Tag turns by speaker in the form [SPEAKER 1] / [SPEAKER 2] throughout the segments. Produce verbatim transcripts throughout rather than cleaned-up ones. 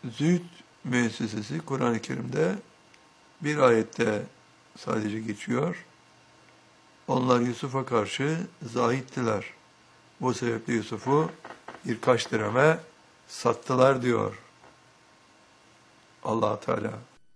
[SPEAKER 1] Zühd müessesesi Kur'an-ı Kerim'de bir ayette sadece geçiyor. Onlar Yusuf'a karşı zahittiler. Bu sebeple Yusuf'u birkaç dirheme sattılar diyor Allah Teala.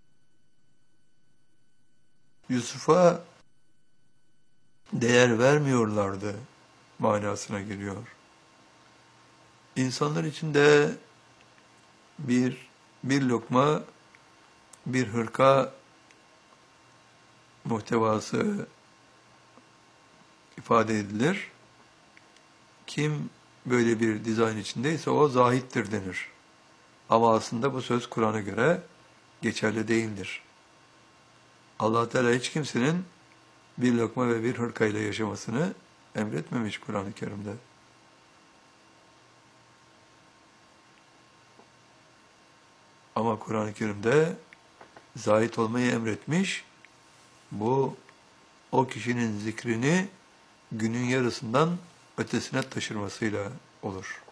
[SPEAKER 1] Yusuf'a değer vermiyorlardı manasına geliyor. İnsanlar içinde bir bir lokma, bir hırka muhtevası ifade edilir. Kim böyle bir dizayn içindeyse o zahittir denir. Ama aslında bu söz Kur'an'a göre geçerli değildir. Allah Teala hiç kimsenin bir lokma ve bir hırkayla yaşamasını emretmemiş Kur'an-ı Kerim'de. Ama Kur'an-ı Kerim'de zahit olmayı emretmiş. Bu o kişinin zikrini günün yarısından ötesine taşırmasıyla olur.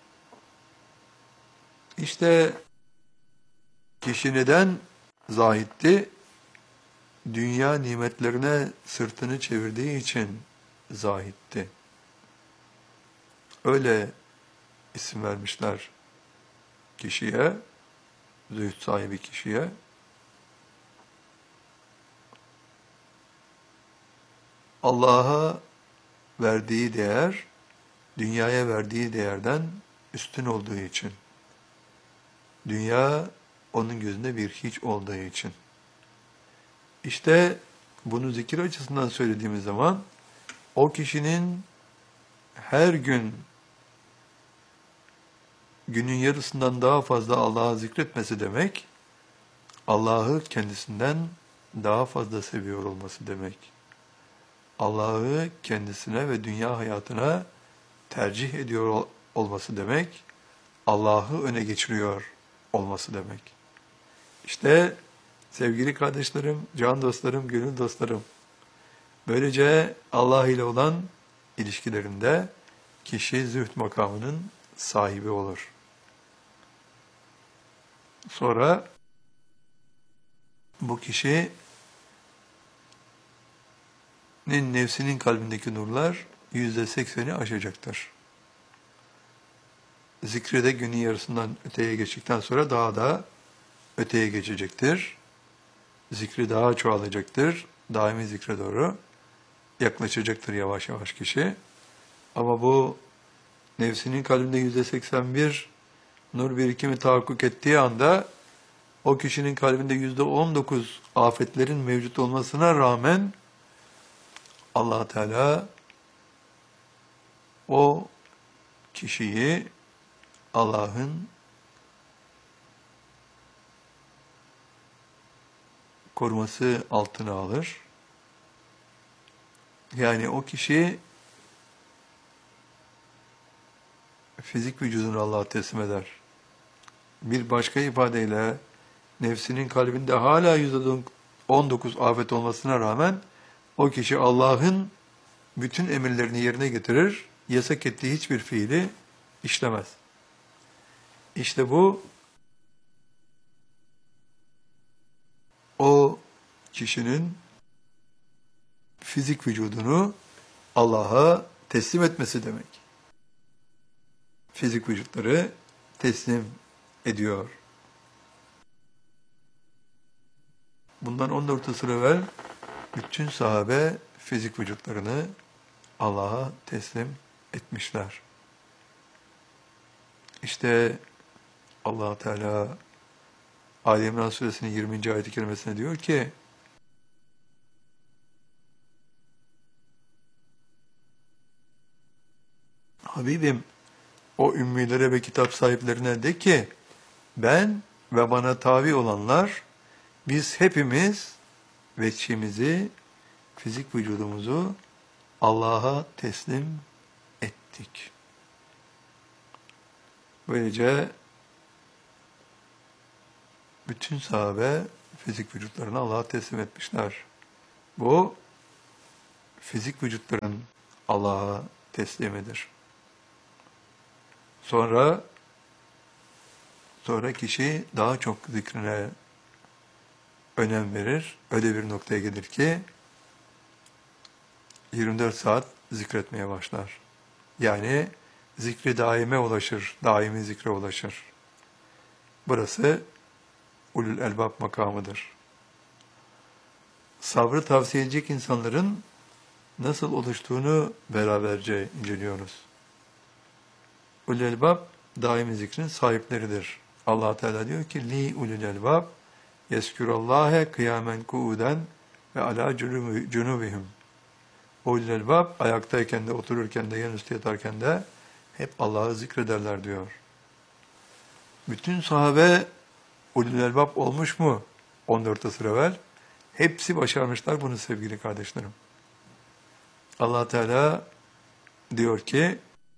[SPEAKER 1] İşte kişi neden zahitti? Dünya nimetlerine sırtını çevirdiği için zahitti. Öyle isim vermişler kişiye, zühd sahibi kişiye. Allah'a verdiği değer, dünyaya verdiği değerden üstün olduğu için. Dünya onun gözünde bir hiç olduğu için. İşte bunu zikir açısından söylediğimiz zaman o kişinin her gün günün yarısından daha fazla Allah'ı zikretmesi demek, Allah'ı kendisinden daha fazla seviyor olması demek. Allah'ı kendisine ve dünya hayatına tercih ediyor olması demek, Allah'ı öne geçiriyor olması demek. İşte sevgili kardeşlerim, can dostlarım, gönül dostlarım, böylece Allah ile olan ilişkilerinde kişi zühd makamının sahibi olur. Sonra bu kişinin nefsinin kalbindeki nurlar yüzde sekseni aşacaktır. Zikrede günün yarısından öteye geçtikten sonra daha da öteye geçecektir. Zikri daha çoğalacaktır. Daimi zikre doğru yaklaşacaktır yavaş yavaş kişi. Ama bu nefsinin kalbinde yüzde seksen bir nur birikimi tahakkuk ettiği anda o kişinin kalbinde yüzde on dokuz afetlerin mevcut olmasına rağmen Allah Teala o kişiyi Allah'ın koruması altına alır. Yani o kişi fizik vücudunu Allah'a teslim eder. Bir başka ifadeyle nefsinin kalbinde hala yüzde on dokuz afet olmasına rağmen o kişi Allah'ın bütün emirlerini yerine getirir, yasak ettiği hiçbir fiili işlemez. İşte bu o kişinin fizik vücudunu Allah'a teslim etmesi demek. Fizik vücutları teslim ediyor. Bundan on dört asır evvel bütün sahabe fizik vücutlarını Allah'a teslim etmişler. İşte Allah Teala Ali İmran suresinin yirminci ayet-i kerimesine diyor ki Habibim o ümmilere ve kitap sahiplerine de ki ben ve bana tabi olanlar biz hepimiz veçhimizi, fizik vücudumuzu Allah'a teslim ettik. Böylece bütün sahabe fizik vücutlarını Allah'a teslim etmişler. Bu fizik vücutların Allah'a teslimidir. Sonra sonra kişi daha çok zikrine önem verir. Öyle bir noktaya gelir ki yirmi dört saat zikretmeye başlar. Yani zikri daime ulaşır, daimi zikre ulaşır. Burası ulul elbab makamıdır. Sabrı tavsiye edecek insanların nasıl oluştuğunu beraberce inceliyoruz. Ulul elbab daimi zikrin sahipleridir. Allah Teala diyor ki li ulul elbab yeskurallahe kıyamen kuuden ve ala cunubihim. Ulul elbab ayaktayken de, otururken de, yanüstü yatarken de hep Allah'ı zikrederler diyor. Bütün sahabe ulul elbab olmuş mu? on dört asır evvel. Hepsi başarmışlar bunu sevgili kardeşlerim. Allah Teala diyor ki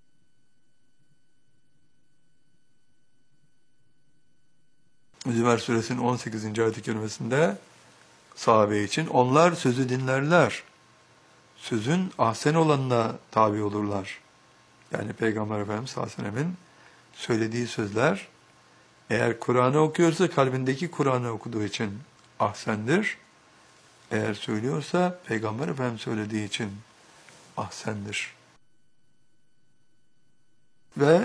[SPEAKER 1] Zümer suresinin on sekizinci ayet-i kerimesinde sahabe için onlar sözü dinlerler. Sözün ahsen olanına tabi olurlar. Yani Peygamber Efendimiz sallallahu aleyhi ve sellemin söylediği sözler eğer Kur'an'ı okuyorsa kalbindeki Kur'an'ı okuduğu için ahsendir. Eğer söylüyorsa Peygamber Efendimiz söylediği için ahsendir. Ve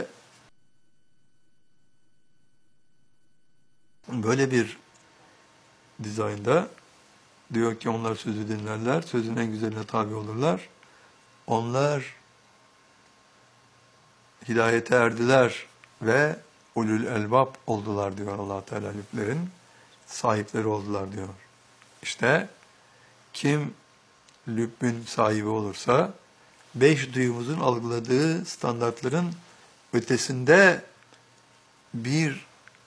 [SPEAKER 1] böyle bir dizaynda diyor ki onlar sözü dinlerler, sözün en güzeline tabi olurlar. Onlar hidayete erdiler ve ulul elbab oldular diyor Allah Teala, lüblerin sahipleri oldular diyor. İşte kim lübbün sahibi olursa beş duyumuzun algıladığı standartların ötesinde bir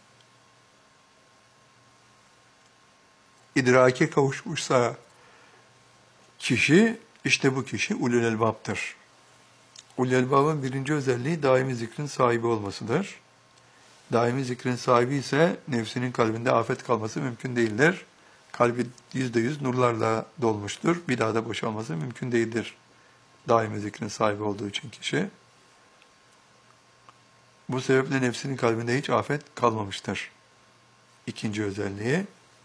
[SPEAKER 1] idrake kavuşmuşsa kişi, işte bu kişi ulul elbaptır. Ulul elbabın birinci özelliği daimi zikrin sahibi olmasıdır. Daimi zikrin sahibi ise nefsinin kalbinde afet kalması mümkün değildir. Kalbi yüzde yüz nurlarla dolmuştur. Bir daha da boşalması mümkün değildir. Daimi zikrin sahibi olduğu için kişi. Bu sebeple nefsinin kalbinde hiç afet kalmamıştır. İkinci özelliği.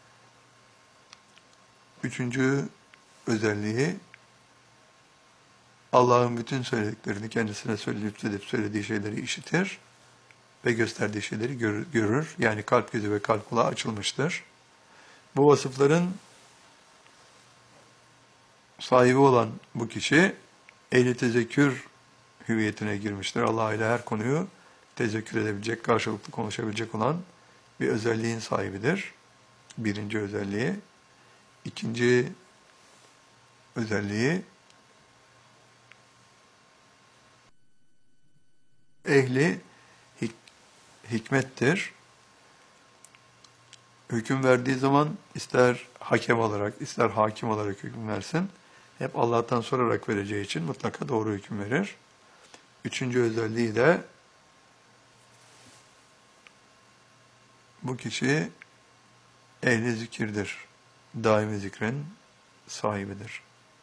[SPEAKER 1] Üçüncü özelliği, Allah'ın bütün söylediklerini kendisine söyleyip söyleyip söylediği şeyleri işitir ve gösterdiği şeyleri görür, görür. Yani kalp gözü ve kalp kulağı açılmıştır. Bu vasıfların sahibi olan bu kişi ehli tezekkür hüviyetine girmiştir. Allah ile her konuyu tezekkür edebilecek, karşılıklı konuşabilecek olan bir özelliğin sahibidir. Birinci özelliği. İkinci özelliği, ehli hik hikmettir. Hüküm verdiği zaman ister hakem olarak, ister hakim olarak hüküm versin, hep Allah'tan sorarak vereceği için mutlaka doğru hüküm verir. Üçüncü özelliği de bu kişi ehli zikirdir. Daimi zikrin sahibidir.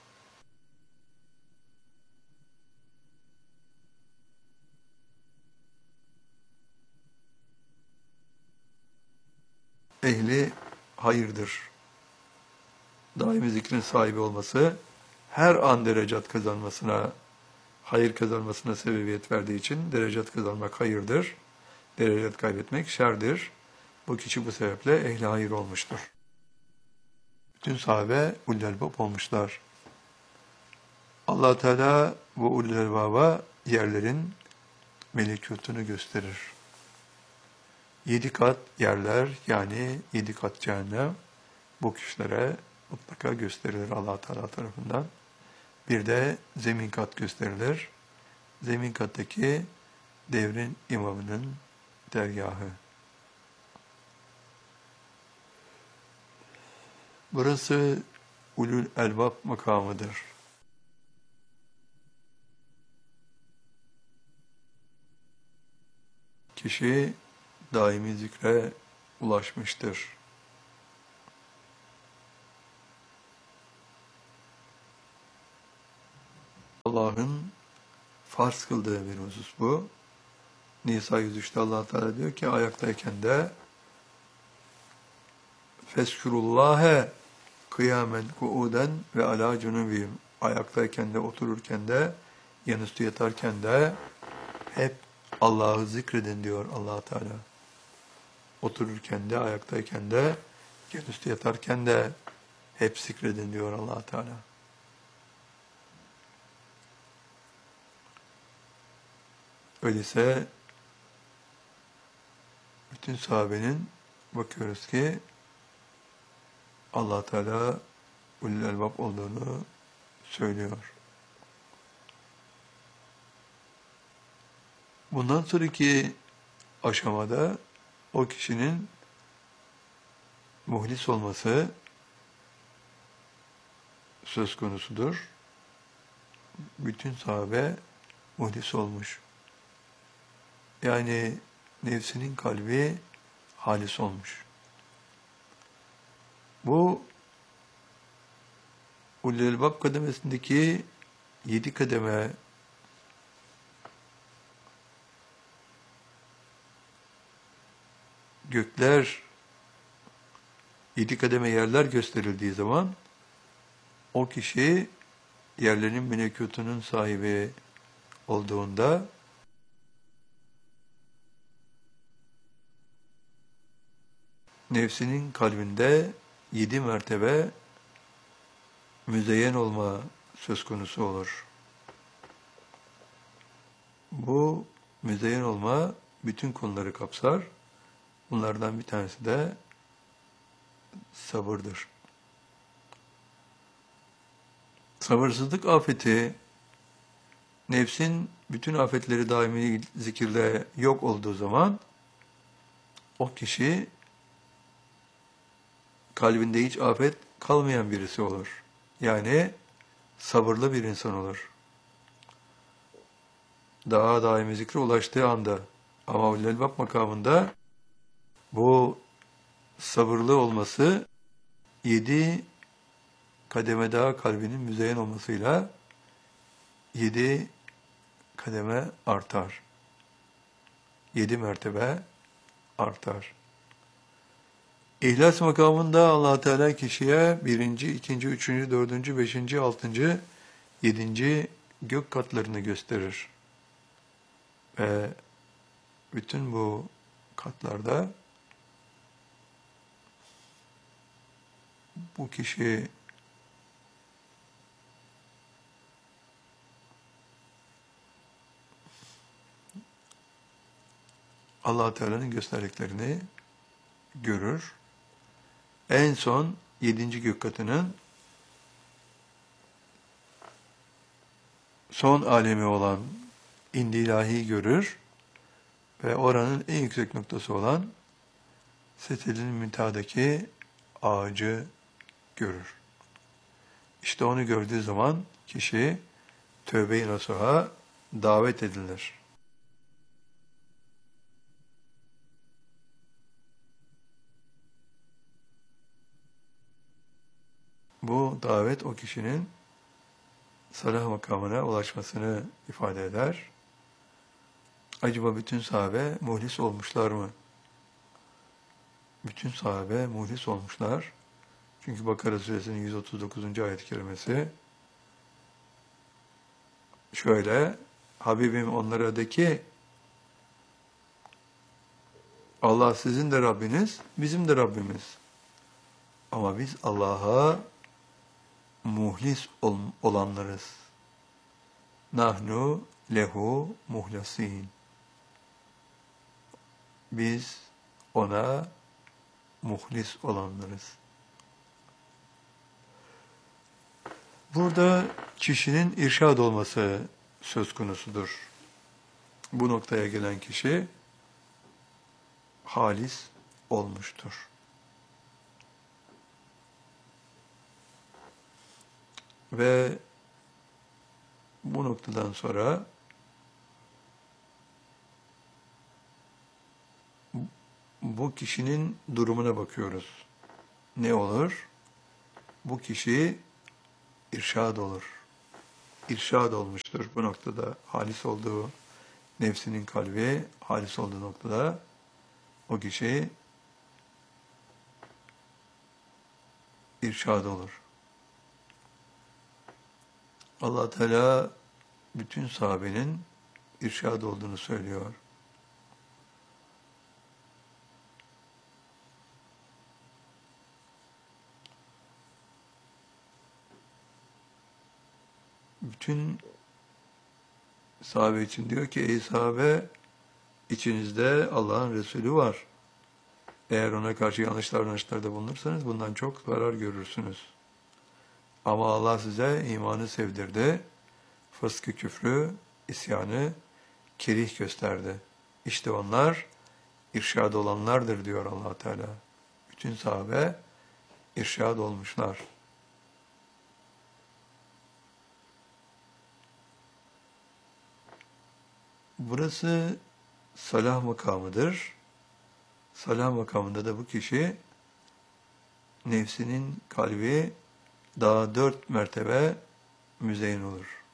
[SPEAKER 1] Ehli hayırdır. Daimi zikrin sahibi olması, her an derecat kazanmasına, hayır kazanmasına sebebiyet verdiği için derecat kazanmak hayırdır. Derecat kaybetmek şerdir. Bu kişi bu sebeple ehli hayır olmuştur. Bütün sahabe ulul elbab olmuşlar. Allah Teala bu ulul elbaba yerlerin melekutunu gösterir. Yedi kat yerler, yani yedi kat cehennem bu kişilere mutlaka gösterilir Allah Teala tarafından. Bir de zemin kat gösterilir. Zemin kattaki devrin imamının dergahı. Burası ulul elbab makamıdır. Kişi daimi zikre ulaşmıştır. Allah'ın farz kıldığı bir husus bu. Nisa yüz üçte Allah Teala diyor ki ayaktayken de feskurullâhe kıyamen kuuden ve alâ cunubihim. Ayaktayken de, otururken de, yanüstü yatarken de hep Allah'ı zikredin diyor Allah Teala. Otururken de, ayaktayken de, yanüstü yatarken de hep zikredin diyor Allah Teala. Öyleyse bütün sahabenin bakıyoruz ki Allah Teala ulul elbab olduğunu söylüyor. Bundan sonraki aşamada o kişinin muhlis olması söz konusudur. Bütün sahabe muhlis olmuş. Yani nefsinin kalbi halis olmuş. Bu ulul elbab kademesindeki yedi kademe gökler, yedi kademe yerler gösterildiği zaman o kişi yerlerin melekutunun sahibi olduğunda nefsinin kalbinde yedi mertebe müzeyyen olma söz konusu olur. Bu müzeyyen olma bütün konuları kapsar. Bunlardan bir tanesi de sabırdır. Sabırsızlık afeti, nefsin bütün afetleri daimi zikirde yok olduğu zaman o kişi kalbinde hiç afet kalmayan birisi olur. Yani sabırlı bir insan olur. Daha daimi zikre ulaştığı anda ama ulul elbab makamında bu sabırlı olması yedi kademe daha kalbinin müzeyyen olmasıyla yedi kademe artar. Yedi mertebe artar. İhlas makamında Allah Teala kişiye birinci, ikinci, üçüncü, dördüncü, beşinci, altıncı, yedinci gök katlarını gösterir. Ve bütün bu katlarda bu kişi Allah Teala'nın gösterdiklerini görür. En son yedinci gök katının son alemi olan indi ilahi görür ve oranın en yüksek noktası olan Sedre'nin müntehadaki ağacı görür. İşte onu gördüğü zaman kişi tövbe-i nasuha davet edilir. Bu davet o kişinin salah makamına ulaşmasını ifade eder. Acaba bütün sahabe muhlis olmuşlar mı? Bütün sahabe muhlis olmuşlar. Çünkü Bakara suresinin yüz otuz dokuzuncu ayet-i kerimesi şöyle: Habibim onlara de ki Allah sizin de Rabbiniz, bizim de Rabbimiz. Ama biz Allah'a muhlis ol olanlarız. Nahnu lehu muhlasin. Biz ona muhlis olanlarız. Burada kişinin irşad olması söz konusudur. Bu noktaya gelen kişi halis olmuştur. Ve bu noktadan sonra bu kişinin durumuna bakıyoruz. Ne olur? Bu kişi irşad olur. İrşad olmuştur bu noktada halis olduğu nefsinin kalbi halis olduğu noktada o kişi irşad olur. Allah Teala bütün sahabenin irşad olduğunu söylüyor. Bütün sahabe için diyor ki, ey sahabe, içinizde Allah'ın Resulü var. Eğer ona karşı yanlış davranışlarda bulunursanız bundan çok zarar görürsünüz. Ama Allah size imanı sevdirdi, fıskı, küfrü, isyanı kerih gösterdi. İşte onlar irşad olanlardır diyor Allah Teala. Bütün sahabe irşad olmuşlar. Burası salah makamıdır. Salah makamında da bu kişi nefsinin kalbi daha dört mertebe müzeyyin olur.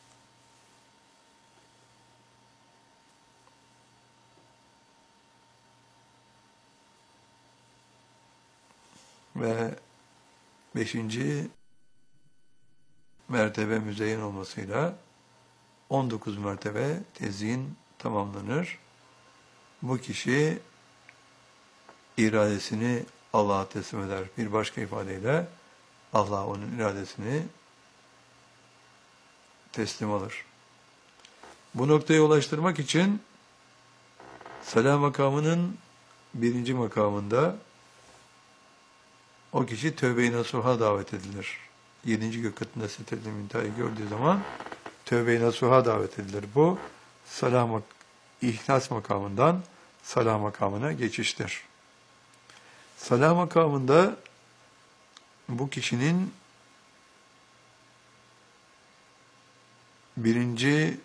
[SPEAKER 1] Ve beşinci mertebe müzeyyin olmasıyla on dokuz mertebe tezyin tamamlanır. Bu kişi iradesini Allah'a teslim eder. Bir başka ifadeyle Allah onun iradesini teslim alır. Bu noktaya ulaştırmak için salah makamının birinci makamında o kişi tövbe-i nasuha davet edilir. Yedinci gök katında sitre-i müntehayı gördüğü zaman tövbe-i nasuha davet edilir. Bu salah mak ihlas makamından salah makamına geçiştir. Salah makamında bu kişinin birinci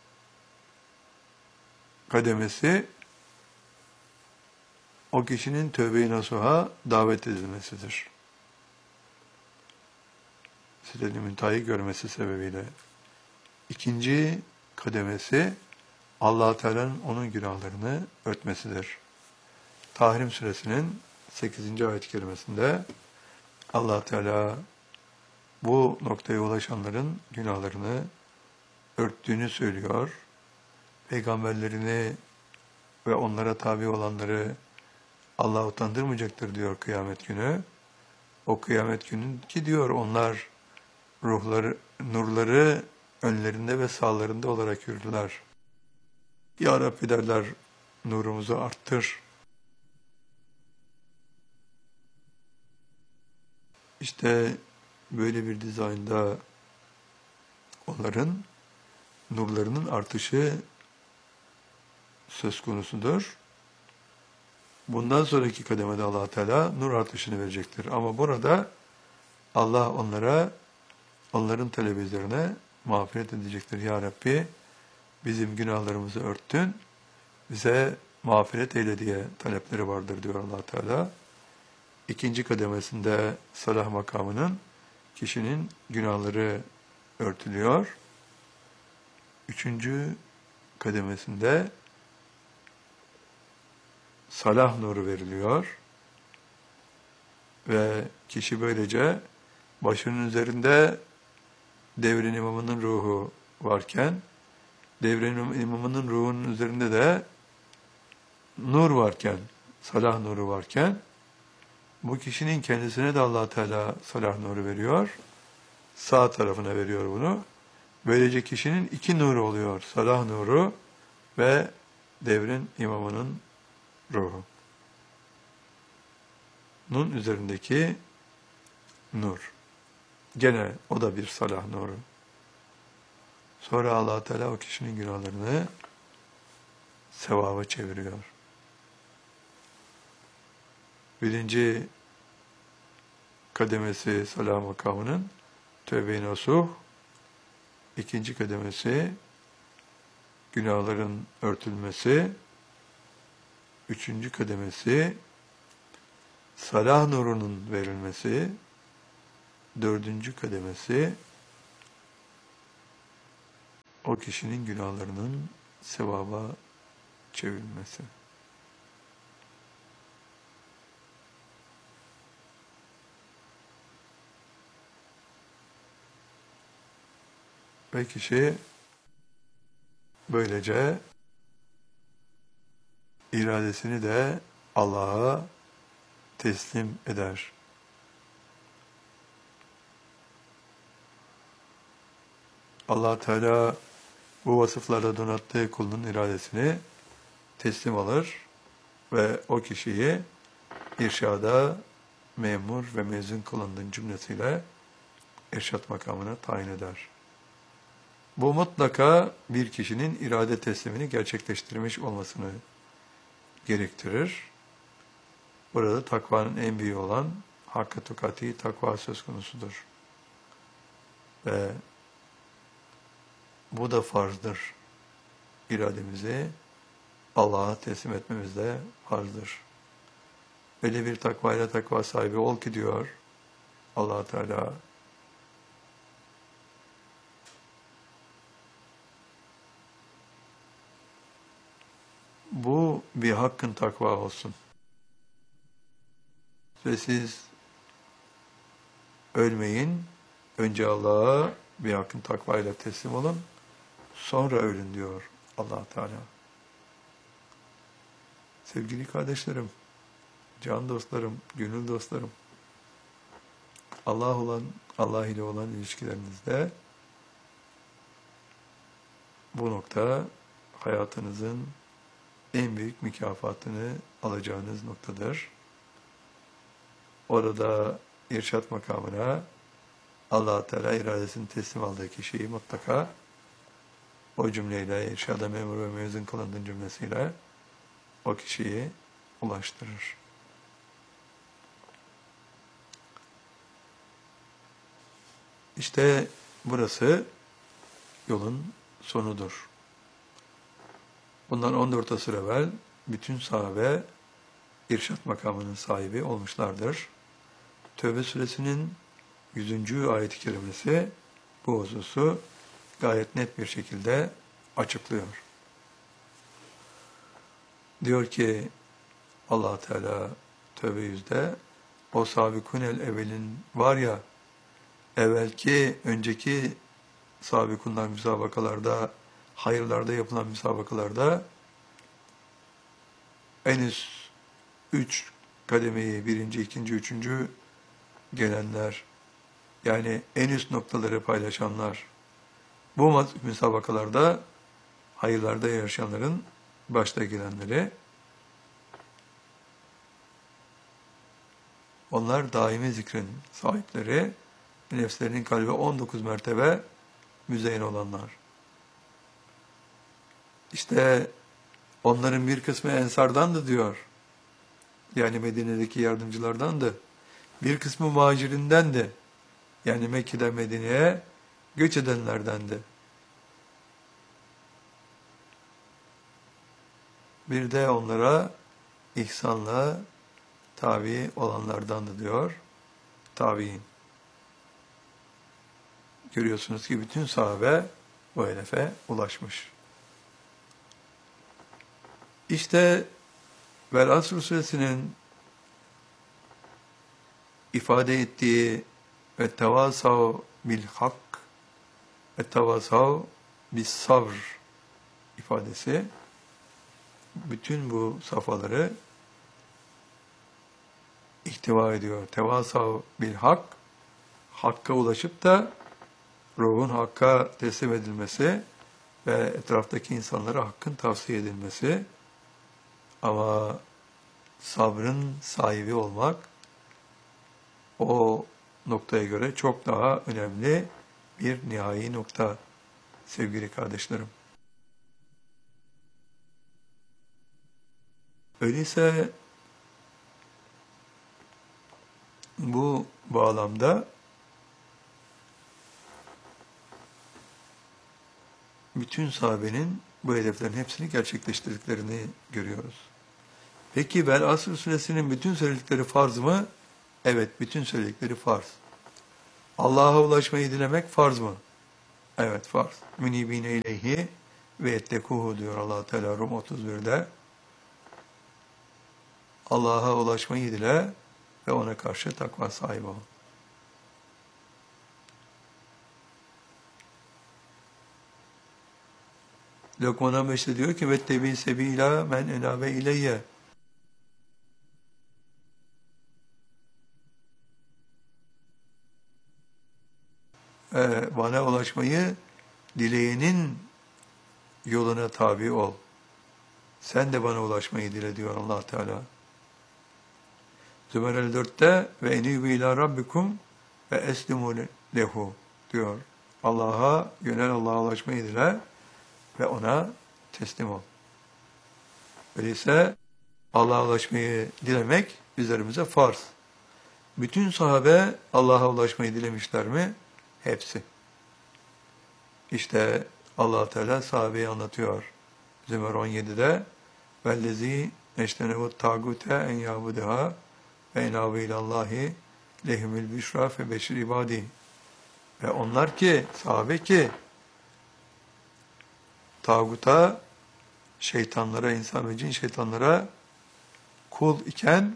[SPEAKER 1] kademesi o kişinin tövbe-i nasuha davet edilmesidir. Sitre-i müntehayı görmesi sebebiyle. İkinci kademesi Allah Teala'nın onun günahlarını örtmesidir. Tahrim suresinin sekizinci ayet-i kerimesinde Allah Teala bu noktaya ulaşanların günahlarını örttüğünü söylüyor. Peygamberlerini ve onlara tabi olanları Allah utandırmayacaktır diyor kıyamet günü. O kıyamet günü ki diyor onlar ruhları, nurları önlerinde ve sağlarında olarak yürüdüler. Ya Rabbi derler, nurumuzu arttır. İşte böyle bir dizaynda onların nurlarının artışı söz konusudur. Bundan sonraki kademede Allah Teala nur artışını verecektir. Ama burada Allah onlara, onların talebizlerine mağfiret edecektir. Ya Rabbi, bizim günahlarımızı örttün, bize mağfiret eyle diye talepleri vardır diyor Allah Teala. İkinci kademesinde salah makamının kişinin günahları örtülüyor. Üçüncü kademesinde salah nuru veriliyor ve kişi böylece başının üzerinde devrin imamının ruhu varken, devrin imamının ruhunun üzerinde de nur varken, salah nuru varken, bu kişinin kendisine de Allah Teala salah nuru veriyor. Sağ tarafına veriyor bunu. Böylece kişinin iki nuru oluyor. Salah nuru ve devrin imamının ruhu. Nun üzerindeki nur. Gene o da bir salah nuru. Sonra Allah Teala o kişinin günahlarını sevaba çeviriyor. Birinci kademesi salah makamının tövbe-i nasuh, ikinci kademesi günahların örtülmesi, üçüncü kademesi salah nurunun verilmesi, dördüncü kademesi o kişinin günahlarının sevaba çevrilmesi. Ve kişi böylece iradesini de Allah'a teslim eder. Allah Teala bu vasıflarda donattığı kulun iradesini teslim alır ve o kişiyi irşada memur ve mezun kılındığın cümlesiyle irşat makamına tayin eder. Bu mutlaka bir kişinin irade teslimini gerçekleştirmiş olmasını gerektirir. Burada takvanın en büyüğü olan hakka tukati takva söz konusudur. Ve bu da farzdır. İrademizi Allah'a teslim etmemiz de farzdır. Öyle bir takvayla takva sahibi ol ki diyor Allah Teala. Bu bir hakkın takva olsun. Ve siz ölmeyin, önce Allah'a bir hakkın takvayla teslim olun, sonra ölün diyor Allah Teala. Sevgili kardeşlerim, can dostlarım, gönül dostlarım, Allah olan, Allah ile olan ilişkilerinizde bu nokta hayatınızın en büyük mükafatını alacağınız noktadır. Orada irşat makamına Allah Teala iradesini teslim aldığı kişiyi mutlaka o cümleyle, irşada memur ve mezun kılındığın cümlesiyle o kişiyi ulaştırır. İşte burası yolun sonudur. Bundan on dört asır evvel bütün sahabe irşat makamının sahibi olmuşlardır. Tevbe suresinin yüzüncü ayet-i kerimesi bu hususu gayet net bir şekilde açıklıyor. Diyor ki Allah Teala Tevbe yüzde o sabikunel evvelin var ya, evvelki, önceki sabikunlar müsabakalarda, hayırlarda yapılan müsabakalarda en üst üç kademeyi, birinci, ikinci, üçüncü gelenler, yani en üst noktaları paylaşanlar, bu müsabakalarda hayırlarda yarışanların başta gelenleri, onlar daimi zikrin sahipleri, nefslerinin kalbi on dokuz mertebe müzeyyen olanlar. İşte onların bir kısmı Ensardandı diyor. Yani Medine'deki yardımcılardandı. Bir kısmı muhacirindendi. Yani Mekke'den Medine'ye göç edenlerdendi. Bir de onlara ihsanla tabi olanlardandı diyor. Tabi'in. Görüyorsunuz ki bütün sahabe bu hedefe ulaşmış. İşte Vel Asr suresinin ifade ettiği ve tevasav bil hak ve tevasav bis sabr ifadesi bütün bu safhaları ihtiva ediyor. Tevasav bil hak, hakka ulaşıp da ruhun hakka teslim edilmesi ve etraftaki insanlara hakkın tavsiye edilmesi, ama sabrın sahibi olmak o noktaya göre çok daha önemli bir nihai nokta sevgili kardeşlerim. Öyleyse bu bağlamda bütün sahabenin bu hedeflerin hepsini gerçekleştirdiklerini görüyoruz. Peki Vel Asr suresinin bütün söyledikleri farz mı? Evet, bütün söyledikleri farz. Allah'a ulaşmayı dilemek farz mı? Evet, farz. Münibine ileyhi ve ettekuhu diyor Allah Teala Rum otuz birde. Allah'a ulaşmayı dile ve ona karşı takva sahibi ol. Lokman on beşte diyor ki vettebi sebila men enabe ileyye. Ee, bana ulaşmayı dileyenin yoluna tabi ol. Sen de bana ulaşmayı dile diyor Allah Teala. Zümer elli dörtte ve enibu ila rabbikum ve eslimu lehu diyor. Allah'a yönel, Allah'a ulaşmayı dile ve ona teslim ol. Öyleyse Allah'a ulaşmayı dilemek üzerimize farz. Bütün sahabe Allah'a ulaşmayı dilemişler mi? Hepsi. İşte Allah Teala sahabeyi anlatıyor. Zümer on yedide vellezî eştenevut tâgûte en yâbuduhâ ve enâbu ilallâhi lehimül büşrâ fe beşir ibâdî. Ve onlar ki, sahabe ki, tağuta, şeytanlara, insan ve cin şeytanlara kul iken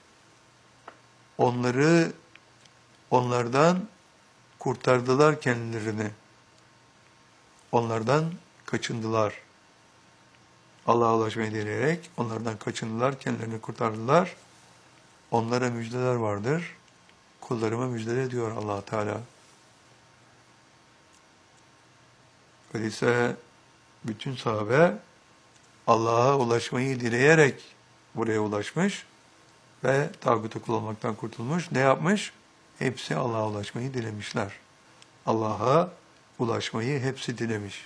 [SPEAKER 1] onları, onlardan kurtardılar kendilerini. Onlardan kaçındılar. Allah'a ulaşmayı dileyerek onlardan kaçındılar, kendilerini kurtardılar. Onlara müjdeler vardır. Kullarıma müjdele diyor Allah Teala. Öyleyse bütün sahabe Allah'a ulaşmayı dileyerek buraya ulaşmış ve tağutu kul olmaktan kurtulmuş. Ne yapmış? Hepsi Allah'a ulaşmayı dilemişler. Allah'a ulaşmayı hepsi dilemiş.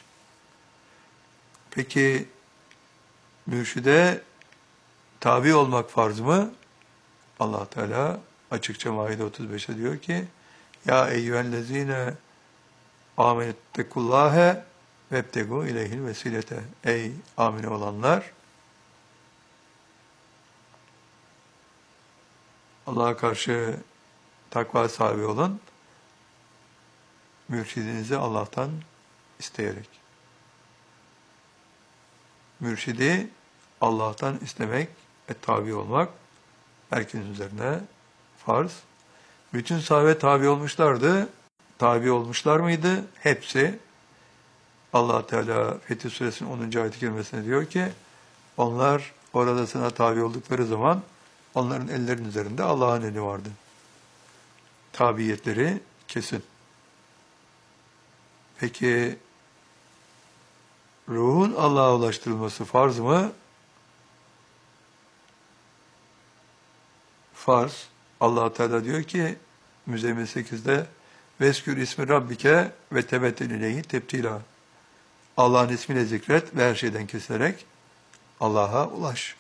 [SPEAKER 1] Peki mürşide tabi olmak farz mı? Allah Teala açıkça Maide otuz beşte diyor ki ya eyyühellezine amenettekullâhe vebtegu ileyhil vesilete. Ey amine olanlar, Allah'a karşı takva sahibi olun, mürşidinizi Allah'tan isteyerek. Mürşidi Allah'tan istemek ve tabi olmak herkesin üzerine farz. Bütün sahabe tabi olmuşlardı. Tabi olmuşlar mıydı? Hepsi. Allah Teala Fetih Suresinin onuncu ayet-i kerimesinde diyor ki onlar orada sana tabi oldukları zaman onların ellerinin üzerinde Allah'ın eli vardı. Tabiyetleri kesin. Peki ruhun Allah'a ulaştırılması farz mı? Farz. Allah Teala diyor ki Müzzemmil sekizde veskür ismi rabbike ve tebettel ileyhi tebtila. Allah'ın ismiyle zikret ve her şeyden kesilerek Allah'a ulaş.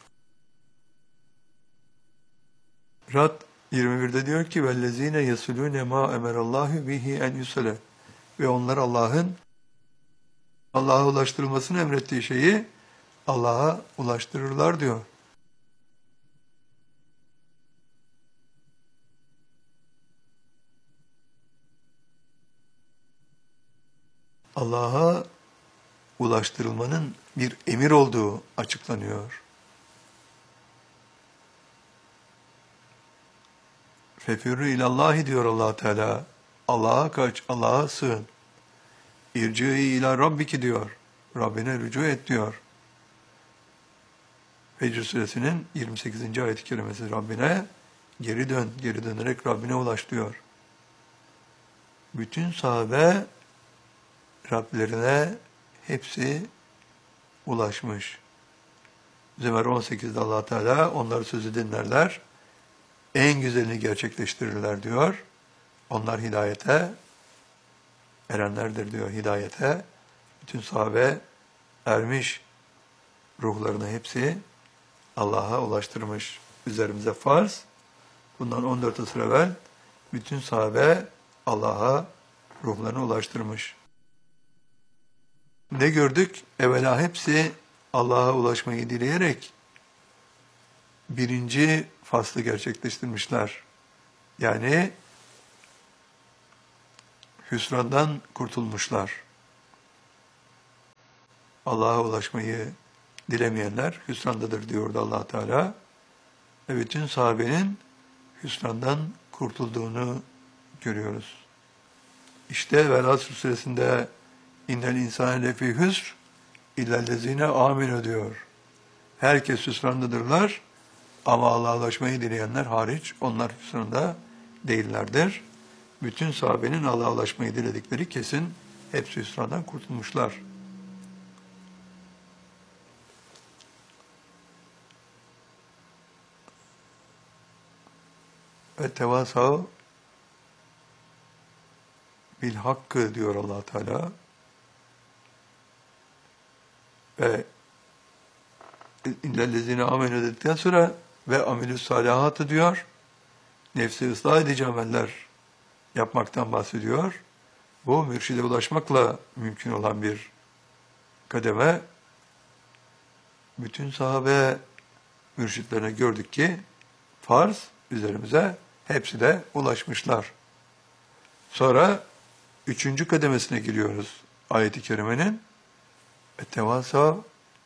[SPEAKER 1] Rad yirmi birde diyor ki vellezine yesulune ma emerallahu bihi en yusale. Ve onlar Allah'ın Allah'a ulaştırılmasını emrettiği şeyi Allah'a ulaştırırlar diyor. Allah'a ulaştırılmanın bir emir olduğu açıklanıyor. Fefirru ilallahi diyor Allah Teala. Allah'a kaç, Allah'a sığın. İrci'i ila rabbiki diyor. Rabbine rücu et diyor. Fecr suresinin yirmi sekizinci ayet-i kerimesi Rabbine geri dön, geri dönerek Rabbine ulaş diyor. Bütün sahabe Rablerine hepsi ulaşmış. Zümer on sekizde Allah Teala onları sözü dinlerler, en güzelini gerçekleştirirler diyor. Onlar hidayete erenlerdir diyor, hidayete. Bütün sahabe ermiş, ruhlarını hepsi Allah'a ulaştırmış. Üzerimize farz. Bundan on dört asır evvel bütün sahabe Allah'a ruhlarını ulaştırmış. Ne gördük? Evvela hepsi Allah'a ulaşmayı dileyerek birinci faslı gerçekleştirmişler. Yani hüsrandan kurtulmuşlar. Allah'a ulaşmayı dilemeyenler hüsrandadır diyordu Allah Teala. Ve bütün sahabenin hüsrandan kurtulduğunu görüyoruz. İşte Vel-Asr suresinde innel insane lefî hüsr illellezine aminu diyor. Herkes hüsrandadırlar ama Allah'a ulaşmayı dileyenler hariç onlar hüsranda değillerdir. Bütün sahabenin Allah'a ulaşmayı diledikleri kesin, hepsi hüsrandan kurtulmuşlar. Ve tevasav bil hakkı diyor Allah Teala. Ve illellezine amenu dedikten sonra ve amelü salihatı diyor. Nefsi ıslah edici ameller yapmaktan bahsediyor. Bu mürşide ulaşmakla mümkün olan bir kademe. Bütün sahabe mürşitlerine gördük ki farz üzerimize hepsi de ulaşmışlar. Sonra üçüncü kademesine giriyoruz ayet-i kerimenin. Etevasa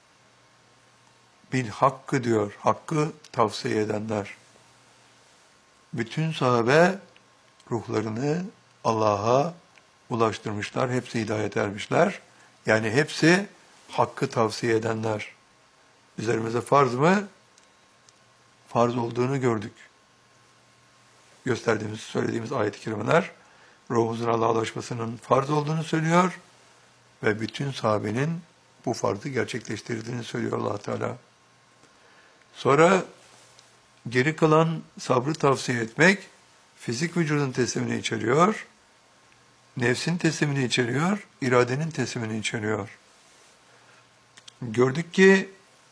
[SPEAKER 1] bil hakkı diyor. Hakkı tavsiye edenler. Bütün sahabe ruhlarını Allah'a ulaştırmışlar. Hepsi hidayet ermişler. Yani hepsi hakkı tavsiye edenler. Üzerimize farz mı? Farz olduğunu gördük. Gösterdiğimiz, söylediğimiz ayet-i kerimeler ruhumuzun Allah'a ulaşmasının farz olduğunu söylüyor ve bütün sahabenin bu farzı gerçekleştirdiğini söylüyor Allah Teala. Sonra geri kalan sabrı tavsiye etmek fizik vücudun teslimini içeriyor, nefsin teslimini içeriyor, iradenin teslimini içeriyor. Gördük ki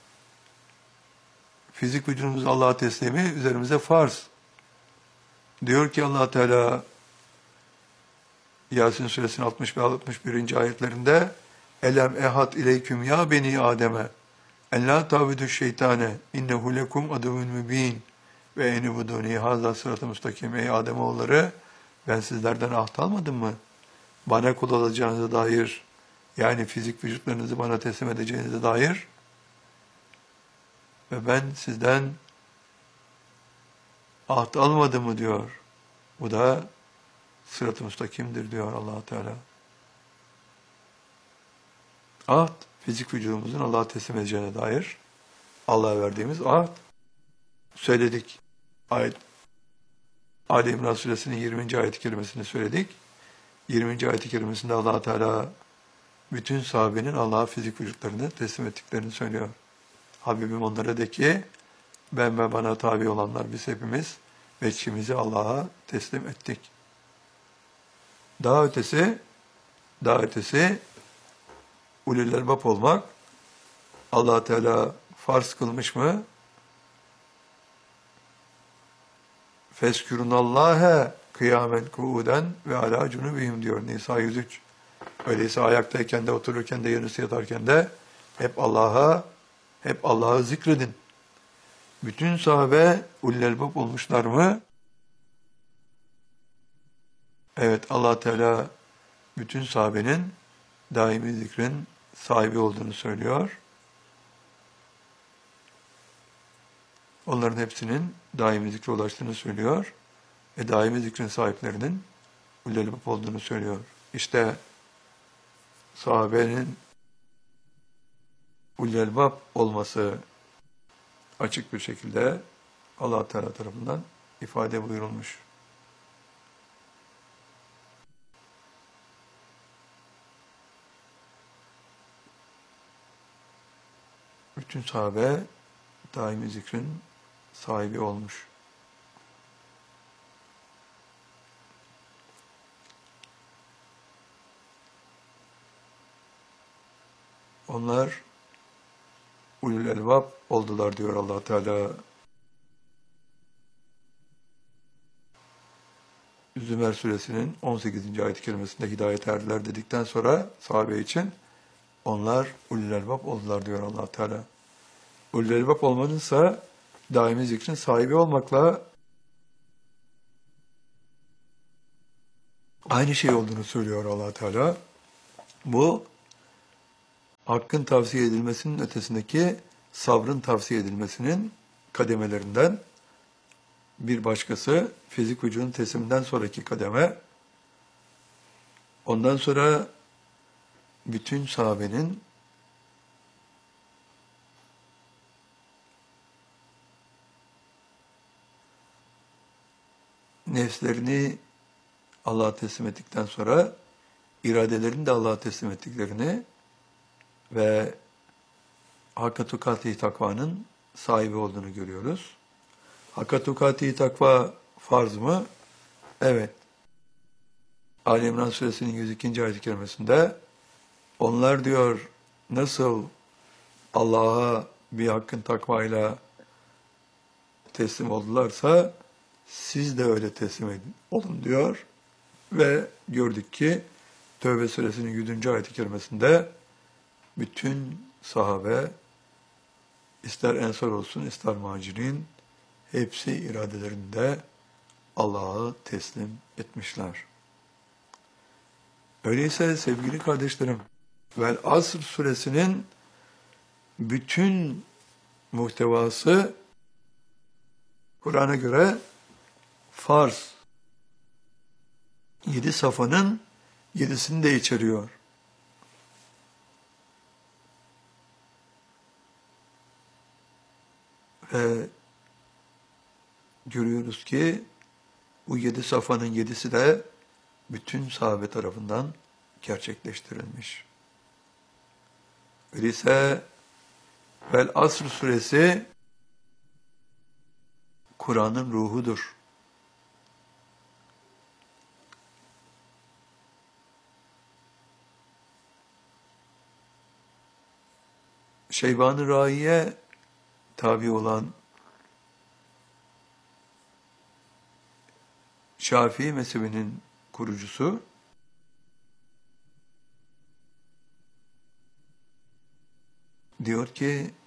[SPEAKER 1] fizik vücudumuz Allah'a teslimi üzerimize farz. Diyor ki Allah Teala Yasin suresinin altmış ve altmış birinci ayetlerinde Elem ehad ileyküm ya beni Adem'e en la tabudu şeytane innehu lekum aduvun mübin ve enibuduni hazza sıratı müstakim. Ey Ademoğulları, ben sizlerden ahd almadım mı? Bana kul olacağınıza dair, yani fizik vücutlarınızı bana teslim edeceğinize dair ve ben sizden ahd almadım mı diyor. Bu da sırat-ı müstakimdir diyor Allah Teala. Ahd, fizik vücudumuzun Allah'a teslim edeceğine dair Allah'a verdiğimiz ahd. Söyledik. Ayet Ali İmran suresinin yirminci ayet-i kerimesini söyledik. yirminci ayet-i kerimesinde Allah Teala bütün sahabenin Allah'a fizik vücutlarını teslim ettiklerini söylüyor. Habibim onlara de ki ben ve bana tabi olanlar biz hepimiz veçhimizi Allah'a teslim ettik. Daha ötesi, daha ötesi ulul elbab olmak Allah Teala farz kılmış mı? Feskürünallâhe kıyamen kuuden ve alâ cunubihim diyor Nisa yüz üç. Öyleyse ayaktayken de otururken de yanısı yatarken de hep Allah'a hep Allah'ı zikredin. Bütün sahabe ulul elbab olmuşlar mı? Evet, Allah Teala bütün sahabenin daimi zikrin sahibi olduğunu söylüyor. Onların hepsinin daimi zikre ulaştığını söylüyor. Ve daimi zikrin sahiplerinin ulul elbab olduğunu söylüyor. İşte sahabenin ulul elbab olması açık bir şekilde Allah Teala tarafından ifade buyurulmuş. Bütün sahabe daimi zikrin sahibi olmuş. Onlar ulul elbab oldular diyor Allah Teala. Zümer suresinin on sekizinci ayet-i kerimesinde hidayet erdiler dedikten sonra sahabe için onlar ulul elbab oldular diyor Allah Teala. Ulul elbab olmanınsa daimi zikrin sahibi olmakla aynı şey olduğunu söylüyor Allah Teala. Bu hakkın tavsiye edilmesinin ötesindeki sabrın tavsiye edilmesinin kademelerinden. Bir başkası fizik vücudun tesliminden sonraki kademe. Ondan sonra bütün sahabenin nefslerini Allah'a teslim ettikten sonra iradelerini de Allah'a teslim ettiklerini ve Hakka tukati takvanın sahibi olduğunu görüyoruz. Hakka tukati takva farz mı? Evet. Ali İmran suresinin yüz ikinci ayet-i kerimesinde onlar diyor nasıl Allah'a bir hakkın takvayla teslim oldularsa siz de öyle teslim edin, olun diyor. Ve gördük ki Tevbe suresinin yüzüncü ayet-i kerimesinde bütün sahabe ister ensar olsun ister muhacirin hepsi iradelerinde Allah'a teslim etmişler. Öyleyse sevgili kardeşlerim, Vel Asr suresinin bütün muhtevası Kur'an'a göre farz. Yedi safhanın yedisini de içeriyor. Ve görüyoruz ki bu yedi safhanın yedisi de bütün sahabe tarafından gerçekleştirilmiş. Öyleyse Vel Asr suresi Kur'an'ın ruhudur. Şeyban-ı Rai'ye tabi olan Şafii mezhebinin kurucusu diyor ki